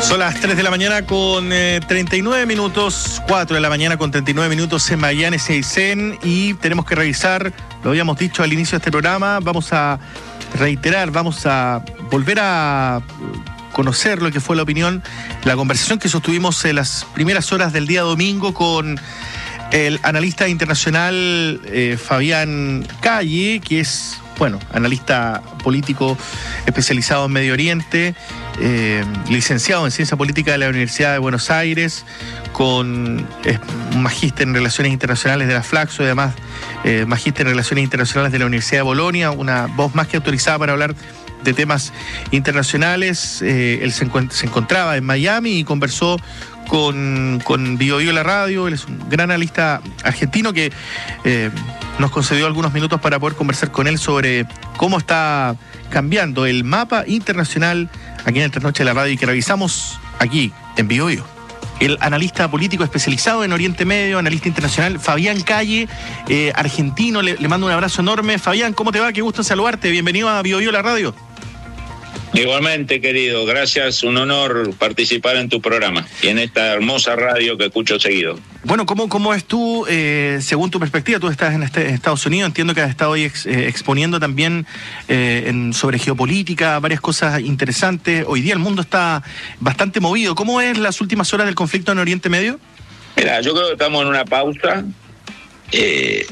Son las 3 de la mañana con 39 minutos, 4 de la mañana con 39 minutos en Magallanes y Aysén, y tenemos que revisar, lo habíamos dicho al inicio de este programa, vamos a reiterar, vamos a volver a conocer lo que fue la opinión, la conversación que sostuvimos en las primeras horas del día domingo con el analista internacional Fabián Calle, que es, bueno, analista político especializado en Medio Oriente, licenciado en Ciencia Política de la Universidad de Buenos Aires, con un magíster en Relaciones Internacionales de la Flaxo y además magíster en Relaciones Internacionales de la Universidad de Bolonia, una voz más que autorizada para hablar de temas internacionales. Él se encontraba en Miami y conversó con BioBio La Radio. Él es un gran analista argentino que nos concedió algunos minutos para poder conversar con él sobre cómo está cambiando el mapa internacional aquí en el Trasnoche de la Radio y que revisamos aquí en BioBio. El analista político especializado en Oriente Medio, analista internacional, Fabián Calle, argentino. Le mando un abrazo enorme. Fabián, ¿cómo te va? Qué gusto saludarte. Bienvenido a BioBio La Radio. Igualmente, querido, gracias, un honor participar en tu programa y en esta hermosa radio que escucho seguido. Bueno, ¿cómo es tú, según tu perspectiva? Tú estás en Estados Unidos, entiendo que has estado hoy exponiendo también sobre geopolítica, varias cosas interesantes. Hoy día el mundo está bastante movido. ¿Cómo es las últimas horas del conflicto en Oriente Medio? Mira, yo creo que estamos en una pausa que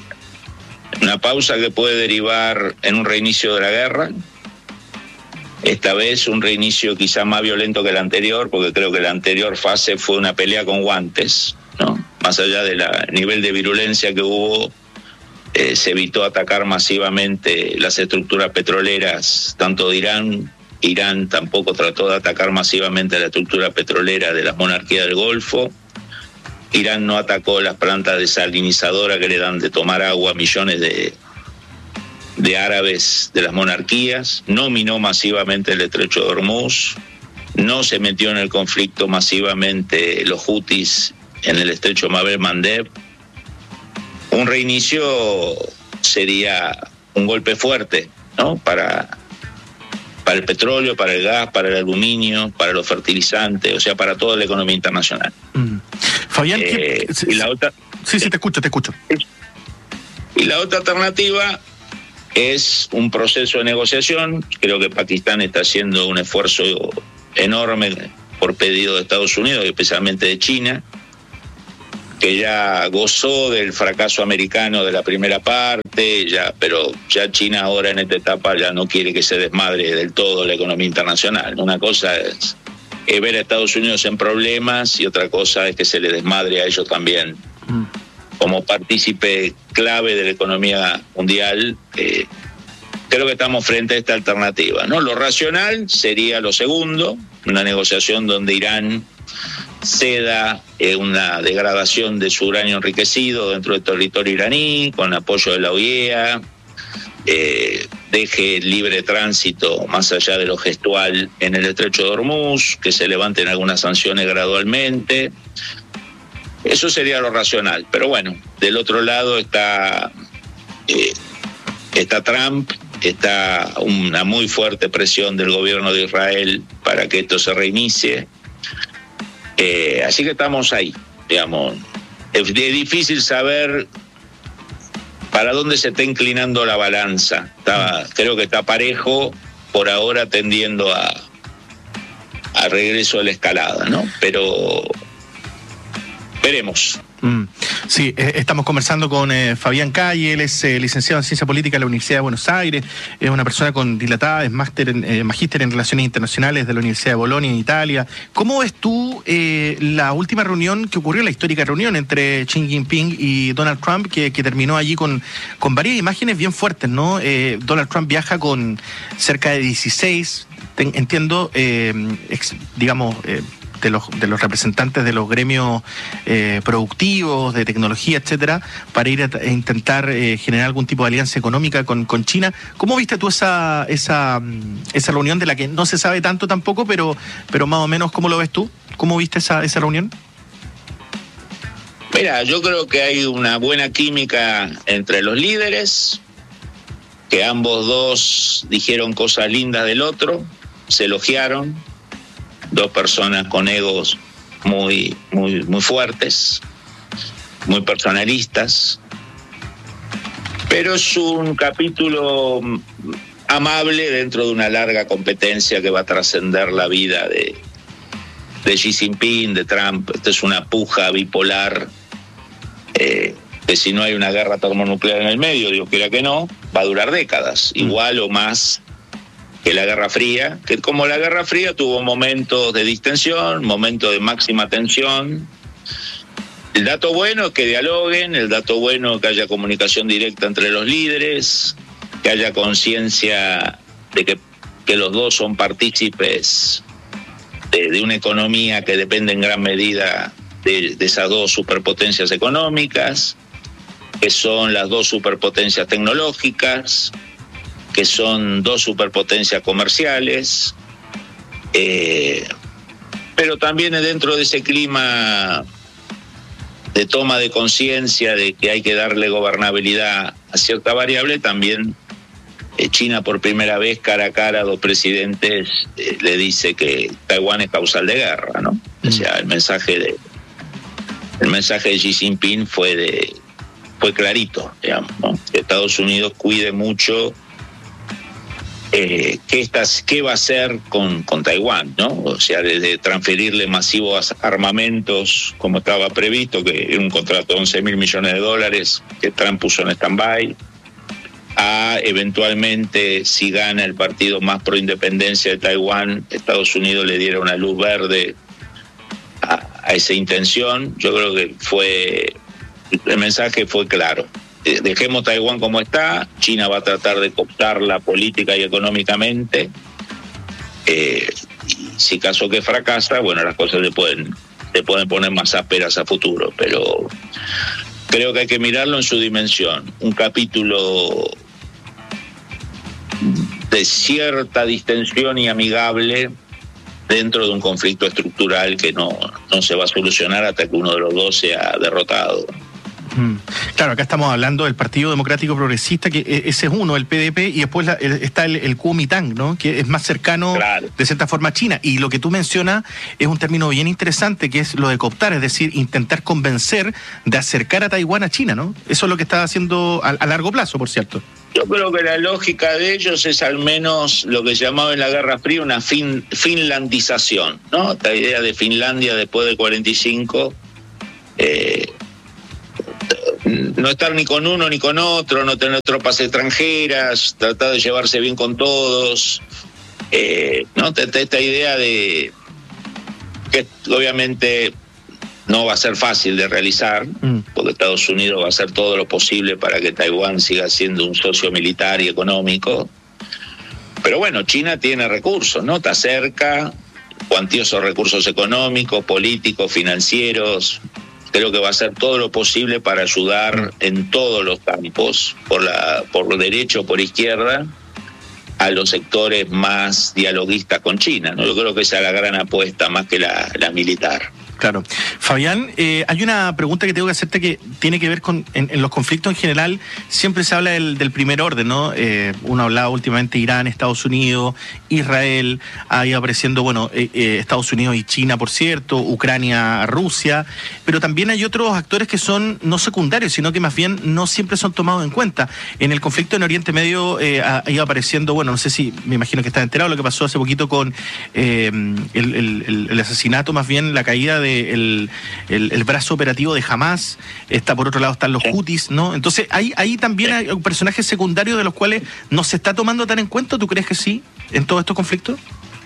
puede derivar en un reinicio de la guerra. Esta vez un reinicio quizá más violento que la anterior, porque creo que la anterior fase fue una pelea con guantes, ¿no? Más allá del nivel de virulencia que hubo, se evitó atacar masivamente las estructuras petroleras, tanto de Irán. Irán tampoco trató de atacar masivamente la estructura petrolera de las monarquías del Golfo. Irán no atacó las plantas desalinizadoras que le dan de tomar agua a millones de árabes de las monarquías, no minó masivamente el estrecho de Hormuz, no se metió en el conflicto masivamente los hutis en el estrecho Bab el-Mandeb. Un reinicio sería un golpe fuerte, ¿no? Para el petróleo, para el gas, para el aluminio, para los fertilizantes, o sea, para toda la economía internacional. Fabián, y la otra... Sí, te escucho. Y la otra alternativa es un proceso de negociación. Creo que Pakistán está haciendo un esfuerzo enorme por pedido de Estados Unidos y especialmente de China, que ya gozó del fracaso americano de la primera parte, pero ya China ahora en esta etapa ya no quiere que se desmadre del todo la economía internacional. Una cosa es ver a Estados Unidos en problemas y otra cosa es que se le desmadre a ellos también. Como partícipe clave de la economía mundial, creo que estamos frente a esta alternativa, ¿no? Lo racional sería lo segundo, una negociación donde Irán ceda una degradación de su uranio enriquecido dentro del territorio iraní, con apoyo de la OIEA, deje libre tránsito más allá de lo gestual en el estrecho de Hormuz, que se levanten algunas sanciones gradualmente. Eso sería lo racional, pero bueno, del otro lado está Trump, está una muy fuerte presión del gobierno de Israel para que esto se reinicie. Así que estamos ahí, digamos. Es difícil saber para dónde se está inclinando la balanza. Creo que está parejo, por ahora tendiendo a regreso a la escalada, ¿no? Pero veremos. Sí, estamos conversando con Fabián Calle. Él es licenciado en Ciencia Política de la Universidad de Buenos Aires, es una persona con dilatada, es magíster en Relaciones Internacionales de la Universidad de Bolonia en Italia. ¿Cómo ves tú la última reunión que ocurrió, la histórica reunión entre Xi Jinping y Donald Trump, que terminó allí con varias imágenes bien fuertes, ¿no? Donald Trump viaja con cerca de 16, entiendo, de los representantes de los gremios productivos, de tecnología, etcétera, para ir a intentar generar algún tipo de alianza económica con China. ¿Cómo viste tú esa reunión de la que no se sabe tanto tampoco, pero más o menos cómo lo ves tú? ¿Cómo viste esa reunión? Mira, yo creo que hay una buena química entre los líderes, que ambos dos dijeron cosas lindas del otro, se elogiaron. dos personas con egos muy fuertes, muy personalistas, pero es un capítulo amable dentro de una larga competencia que va a trascender la vida de Xi Jinping, de Trump. Esta es una puja bipolar, que si no hay una guerra termonuclear en el medio, Dios quiera que no, va a durar décadas, igual o más que la Guerra Fría, que como la Guerra Fría tuvo momentos de distensión, momentos de máxima tensión. El dato bueno es que dialoguen, el dato bueno es que haya comunicación directa entre los líderes, que haya conciencia de que los dos son partícipes de una economía que depende en gran medida de esas dos superpotencias económicas, que son las dos superpotencias tecnológicas, que son dos superpotencias comerciales, pero también dentro de ese clima de toma de conciencia de que hay que darle gobernabilidad a cierta variable, también China por primera vez cara a cara a dos presidentes le dice que Taiwán es causal de guerra, ¿no? O sea, el mensaje de Xi Jinping fue clarito, digamos, ¿no? Que Estados Unidos cuide mucho qué va a hacer con Taiwán, ¿no? O sea, desde transferirle masivos armamentos, como estaba previsto, que era un contrato de $11.000 millones que Trump puso en stand-by, a eventualmente, si gana el partido más pro independencia de Taiwán, Estados Unidos le diera una luz verde a esa intención. Yo creo que el mensaje fue claro. Dejemos Taiwán como está, China va a tratar de cooptarla política y económicamente, y si caso que fracasa, bueno, las cosas se pueden poner más ásperas a futuro, pero creo que hay que mirarlo en su dimensión. Un capítulo de cierta distensión y amigable dentro de un conflicto estructural que no se va a solucionar hasta que uno de los dos sea derrotado. Claro, acá estamos hablando del Partido Democrático Progresista, que ese es uno, el PDP, y después está el Kuomintang, ¿no? Que es más cercano, claro, de cierta forma a China. Y lo que tú mencionas es un término bien interesante, que es lo de cooptar, es decir, intentar convencer de acercar a Taiwán a China, ¿no? Eso es lo que está haciendo a largo plazo, por cierto. Yo creo que la lógica de ellos es al menos lo que se llamaba en la Guerra Fría una finlandización, ¿no? Esta idea de Finlandia después del 45, no estar ni con uno ni con otro, no tener tropas extranjeras, tratar de llevarse bien con todos, ¿no? Esta idea de que obviamente no va a ser fácil de realizar, porque Estados Unidos va a hacer todo lo posible para que Taiwán siga siendo un socio militar y económico. Pero bueno, China tiene recursos, ¿no? Está cerca, cuantiosos recursos económicos, políticos, financieros. Creo que va a hacer todo lo posible para ayudar en todos los campos, por derecha o por izquierda, a los sectores más dialoguistas con China, ¿no? Yo creo que esa es la gran apuesta, más que la militar. Claro. Fabián, hay una pregunta que tengo que hacerte que tiene que ver con, en los conflictos en general, siempre se habla del primer orden, ¿no? Uno ha hablado últimamente de Irán, Estados Unidos, Israel, ha ido apareciendo, bueno, Estados Unidos y China, por cierto, Ucrania, Rusia, pero también hay otros actores que son no secundarios, sino que más bien no siempre son tomados en cuenta. En el conflicto en Oriente Medio ha ido apareciendo, bueno, no sé si, me imagino que estás enterado de lo que pasó hace poquito con el asesinato, más bien la caída de el brazo operativo de Hamas. Está por otro lado están los Houthis, ¿no? Entonces ahí también hay personajes secundarios de los cuales no se está tomando tan en cuenta. ¿Tú crees que sí en todos estos conflictos?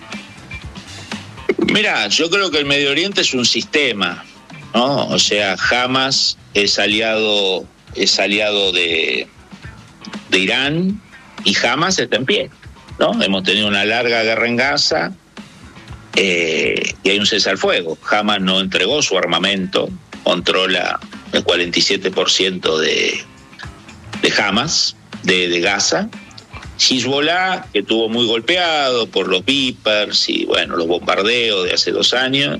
Mira, yo creo que el Medio Oriente es un sistema, ¿no? O sea, Hamas es aliado de Irán, y Hamas está en pie, ¿no? Hemos tenido una larga guerra en Gaza, y hay un cese al fuego. Hamas no entregó su armamento, controla el 47% de Hamas, de Gaza. Hezbollah, que estuvo muy golpeado por los Vipers y bueno, los bombardeos de hace 2 años,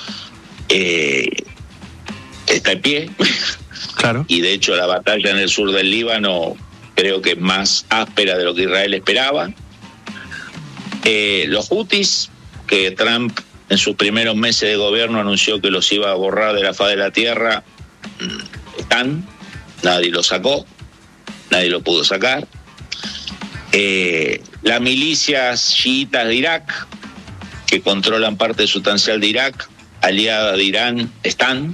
está en pie. Claro. Y de hecho la batalla en el sur del Líbano creo que es más áspera de lo que Israel esperaba. Los Houthis, que Trump en sus primeros meses de gobierno anunció que los iba a borrar de la faz de la tierra, están, nadie lo sacó, nadie lo pudo sacar. Las milicias chiitas de Irak, que controlan parte sustancial de Irak, aliada de Irán, están.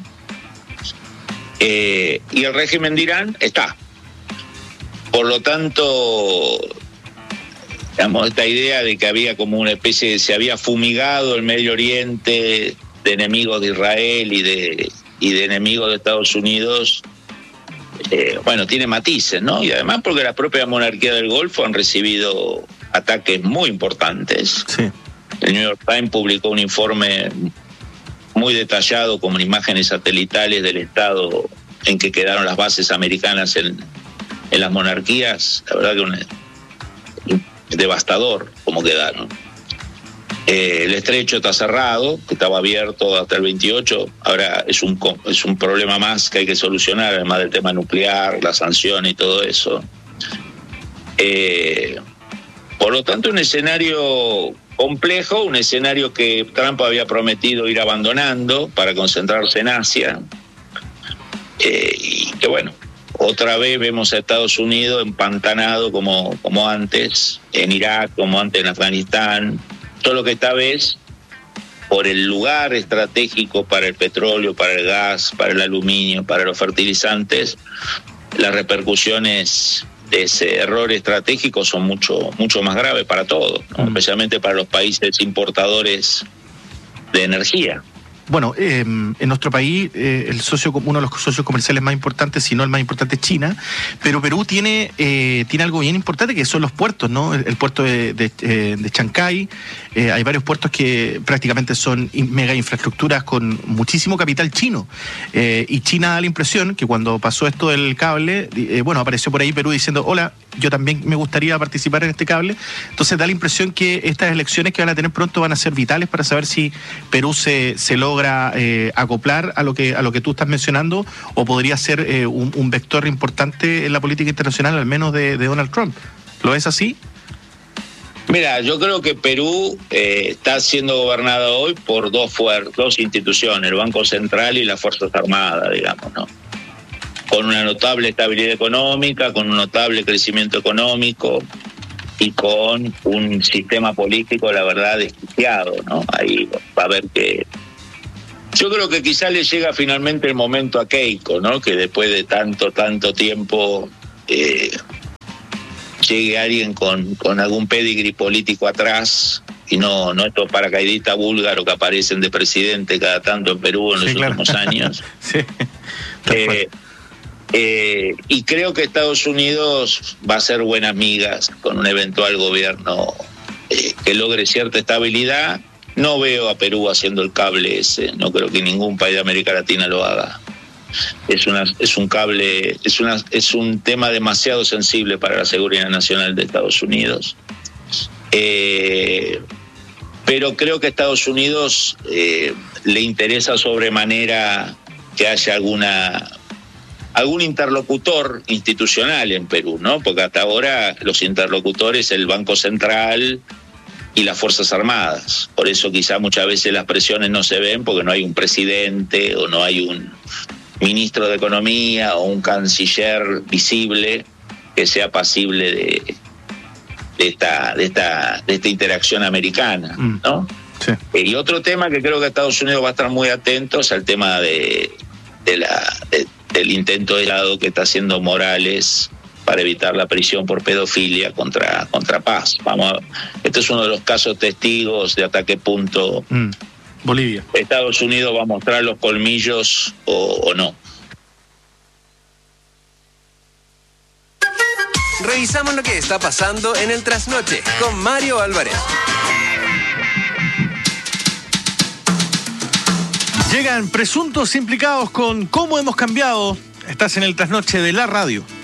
Y el régimen de Irán está. Por lo tanto, digamos, esta idea de que había como una especie de, se había fumigado el Medio Oriente de enemigos de Israel y de enemigos de Estados Unidos, bueno, tiene matices, ¿no? Y además porque las propias monarquías del Golfo han recibido ataques muy importantes. Sí. El New York Times publicó un informe muy detallado con imágenes satelitales del estado en que quedaron las bases americanas en las monarquías. La verdad que es devastador cómo quedaron. El estrecho está cerrado, que estaba abierto hasta el 28, ahora es un problema más que hay que solucionar, además del tema nuclear, la sanción y todo eso. Por lo tanto, un escenario complejo, un escenario que Trump había prometido ir abandonando para concentrarse en Asia, y que bueno, otra vez vemos a Estados Unidos empantanado como antes, en Irak, como antes en Afganistán, solo que esta vez, por el lugar estratégico para el petróleo, para el gas, para el aluminio, para los fertilizantes, las repercusiones de ese error estratégico son mucho más graves para todos, ¿no? Especialmente para los países importadores de energía. Bueno, en nuestro país uno de los socios comerciales más importantes, si no el más importante, es China, pero Perú tiene algo bien importante que son los puertos, ¿no? El puerto de Chancay, hay varios puertos que prácticamente son mega infraestructuras con muchísimo capital chino, y China da la impresión que cuando pasó esto del cable, bueno, apareció por ahí Perú diciendo, hola, yo también me gustaría participar en este cable. Entonces da la impresión que estas elecciones que van a tener pronto van a ser vitales para saber si Perú se logra acoplar a lo que tú estás mencionando, o podría ser un vector importante en la política internacional, al menos de Donald Trump. ¿Lo ves así? Mira, yo creo que Perú está siendo gobernada hoy por dos instituciones, el Banco Central y las Fuerzas Armadas, digamos, ¿no? Con una notable estabilidad económica, con un notable crecimiento económico y con un sistema político, la verdad, desquiciado, ¿no? Ahí va a haber que... Yo creo que quizá le llega finalmente el momento a Keiko, ¿no? Que después de tanto tiempo llegue alguien con algún pedigrí político atrás, y no estos paracaidistas búlgaros que aparecen de presidente cada tanto en Perú en los últimos años. Sí. Y creo que Estados Unidos va a ser buenas migas con un eventual gobierno que logre cierta estabilidad. No veo a Perú haciendo el cable ese, no creo que ningún país de América Latina lo haga. Es un tema demasiado sensible para la seguridad nacional de Estados Unidos. Pero creo que a Estados Unidos le interesa sobremanera que haya algún interlocutor institucional en Perú, ¿no? Porque hasta ahora los interlocutores, el Banco Central y las Fuerzas Armadas. Por eso quizá muchas veces las presiones no se ven, porque no hay un presidente o no hay un ministro de Economía o un canciller visible que sea pasible de esta interacción americana, ¿no? Sí. Y otro tema que creo que Estados Unidos va a estar muy atento es al tema del intento de Estado que está haciendo Morales para evitar la prisión por pedofilia contra Paz. Este es uno de los casos testigos de hasta qué punto Bolivia. Estados Unidos va a mostrar los colmillos o no. Revisamos lo que está pasando en el Trasnoche con Mario Álvarez. Llegan presuntos implicados con cómo hemos cambiado. Estás en el Trasnoche de la radio.